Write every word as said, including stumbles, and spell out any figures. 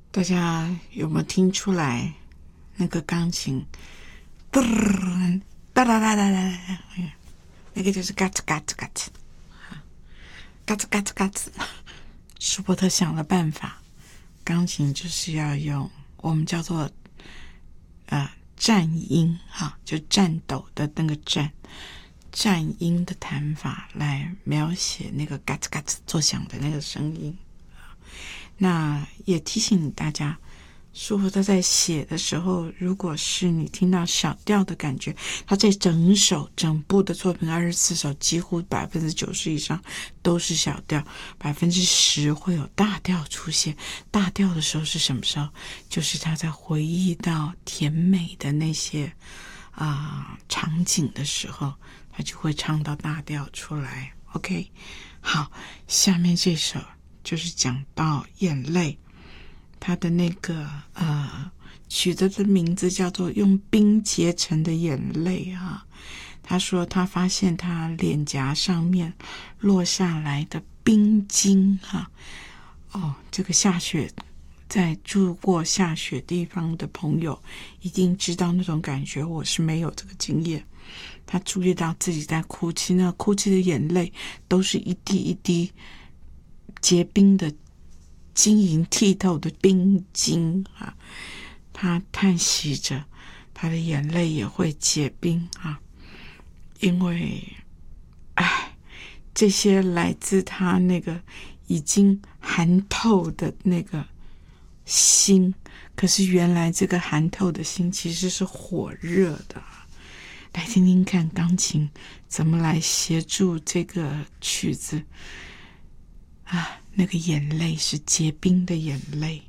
大家有没有听出来那个钢琴哒哒哒哒哒哒，那个就是嘎吱嘎吱嘎吱嘎吱嘎吱嘎吱。舒伯特想了办法，钢琴就是要用我们叫做呃颤音哈，就颤抖的那个颤颤音的弹法来描写那个嘎吱嘎吱作响的那个声音。那也提醒大家，舒伯特在写的时候，如果是你听到小调的感觉，他这整首整部的作品二十四首，几乎百分之九十以上都是小调，百分之十会有大调出现。大调的时候是什么时候？就是他在回忆到甜美的那些啊、呃、场景的时候，他就会唱到大调出来。OK， 好，下面这首就是讲到眼泪。他的那个呃曲子的名字叫做用冰结成的眼泪啊。他说他发现他脸颊上面落下来的冰晶啊，哦，这个下雪在住过下雪地方的朋友一定知道那种感觉，我是没有这个经验。他注意到自己在哭泣，那哭泣的眼泪都是一滴一滴结冰的晶莹剔透的冰晶啊，他叹息着，他的眼泪也会结冰啊，因为，哎，这些来自他那个已经寒透的那个心，可是原来这个寒透的心其实是火热的。来听听看钢琴怎么来协助这个曲子啊，那个眼泪是结冰的眼泪。